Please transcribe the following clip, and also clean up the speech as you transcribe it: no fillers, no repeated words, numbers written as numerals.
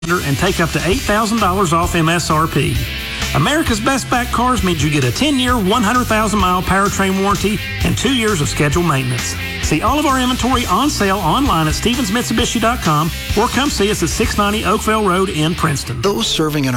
and take up to $8,000 off MSRP. America's Best Back Cars means you get a 10-year, 100,000-mile powertrain warranty and 2 years of scheduled maintenance. See all of our inventory on sale online at StevensMitsubishi.com or come see us at 690 Oakville Road in Princeton. Those serving in